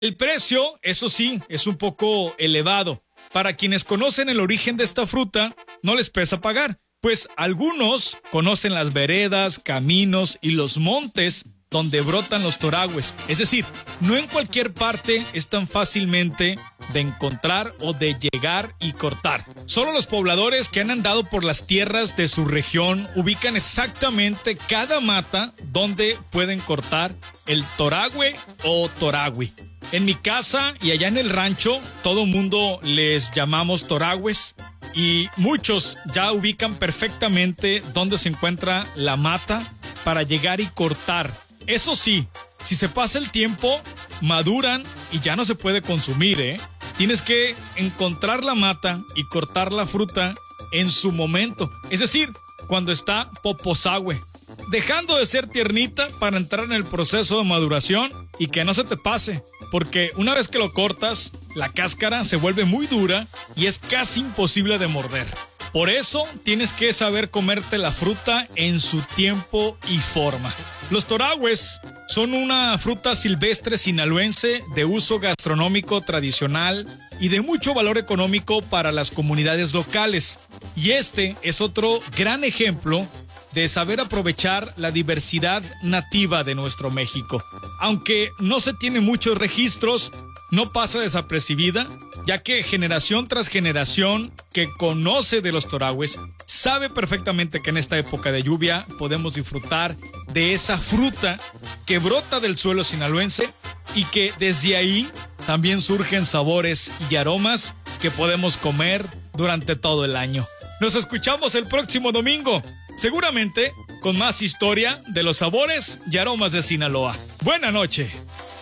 El precio, eso sí, es un poco elevado. Para quienes conocen el origen de esta fruta, no les pesa pagar, pues algunos conocen las veredas, caminos y los montes donde brotan los toráhues. Es decir, no en cualquier parte es tan fácilmente de encontrar o de llegar y cortar. Solo los pobladores que han andado por las tierras de su región ubican exactamente cada mata donde pueden cortar el toráhue o toráhui. En mi casa y allá en el rancho, todo mundo les llamamos toráhues y muchos ya ubican perfectamente dónde se encuentra la mata para llegar y cortar. Eso sí, si se pasa el tiempo, maduran y ya no se puede consumir, ¿eh? Tienes que encontrar la mata y cortar la fruta en su momento, es decir, cuando está poposahue, dejando de ser tiernita para entrar en el proceso de maduración y que no se te pase, porque una vez que lo cortas, la cáscara se vuelve muy dura y es casi imposible de morder. Por eso tienes que saber comerte la fruta en su tiempo y forma. Los toráhues son una fruta silvestre sinaloense de uso gastronómico tradicional y de mucho valor económico para las comunidades locales. Y este es otro gran ejemplo de saber aprovechar la diversidad nativa de nuestro México. Aunque no se tiene muchos registros, no pasa desapercibida, ya que generación tras generación que conoce de los toráhues sabe perfectamente que en esta época de lluvia podemos disfrutar de esa fruta que brota del suelo sinaloense y que desde ahí también surgen sabores y aromas que podemos comer durante todo el año. Nos escuchamos el próximo domingo, seguramente con más historia de los sabores y aromas de Sinaloa. Buena noche.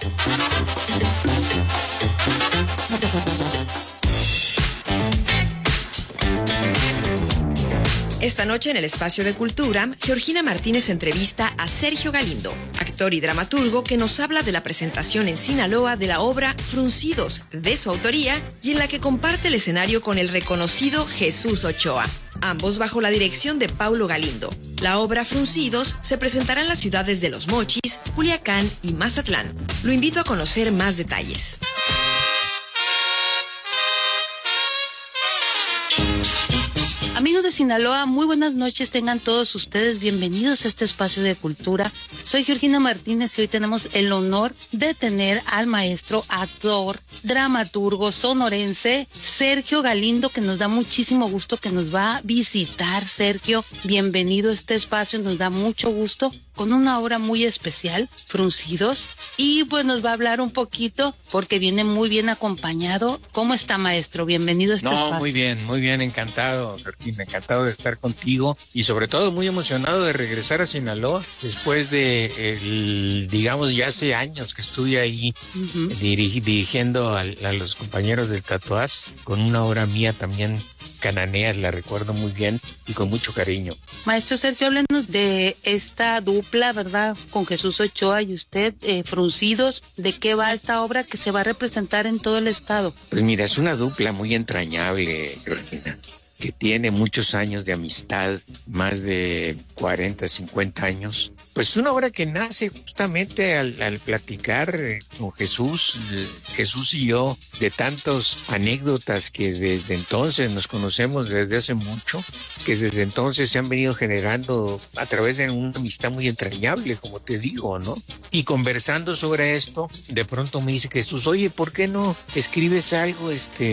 Esta noche en el Espacio de Cultura, Georgina Martínez entrevista a Sergio Galindo, actor y dramaturgo que nos habla de la presentación en Sinaloa de la obra Fruncidos, de su autoría, y en la que comparte el escenario con el reconocido Jesús Ochoa, ambos bajo la dirección de Paulo Galindo. La obra Fruncidos se presentará en las ciudades de Los Mochis, Culiacán y Mazatlán. Lo invito a conocer más detalles. Amigos de Sinaloa, muy buenas noches, tengan todos ustedes bienvenidos a este espacio de cultura. Soy Georgina Martínez y hoy tenemos el honor de tener al maestro, actor, dramaturgo sonorense, Sergio Galindo, que nos da muchísimo gusto que nos va a visitar. Sergio, bienvenido a este espacio, nos da mucho gusto, con una obra muy especial, Fruncidos, y pues nos va a hablar un poquito porque viene muy bien acompañado. ¿Cómo está, maestro? Bienvenido a este espacio. Muy bien, encantado, Georgina, encantado de estar contigo y sobre todo muy emocionado de regresar a Sinaloa después de, digamos, ya hace años que estuve ahí dirigiendo a los compañeros del Tatuás con una obra mía también, Cananeas, la recuerdo muy bien y con mucho cariño. Maestro Sergio, háblenos de esta dupla, ¿verdad? Con Jesús Ochoa y usted, Fruncidos. ¿De qué va esta obra que se va a representar en todo el estado? Pues mira, es una dupla muy entrañable, Georgina, que tiene muchos años de amistad, más de 40, 50 años. Pues es una obra que nace justamente al platicar con Jesús y yo, de tantas anécdotas que desde entonces nos conocemos desde hace mucho, que desde entonces se han venido generando a través de una amistad muy entrañable, como te digo, ¿no? Y conversando sobre esto, de pronto me dice Jesús, oye, ¿por qué no escribes algo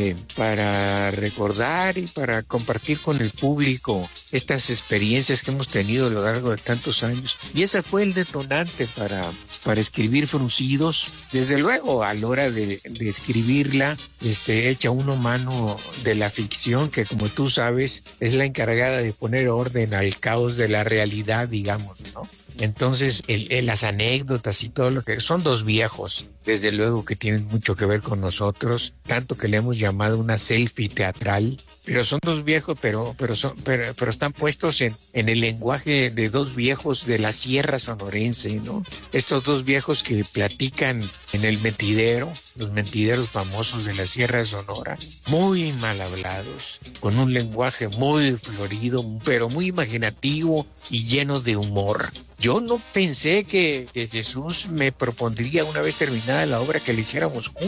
para recordar y para compartir con el público estas experiencias que hemos tenido a lo largo de tantos años? Y ese fue el detonante para escribir Fruncidos. Desde luego, a la hora de escribirla, echa uno mano de la ficción, que como tú sabes, es la encargada de poner orden al caos de la realidad, digamos, ¿no? Entonces, las anécdotas y todo lo que son dos viejos, desde luego que tienen mucho que ver con nosotros, tanto que le hemos llamado una selfie teatral, pero son dos viejos, pero están puestos en el lenguaje de dos viejos de la sierra Sierra Sonorense, ¿no? Estos dos viejos que platican en el mentidero, los mentideros famosos de la Sierra de Sonora, muy mal hablados, con un lenguaje muy florido, pero muy imaginativo y lleno de humor. Yo no pensé que Jesús me propondría una vez terminada la obra que le hiciéramos juntos.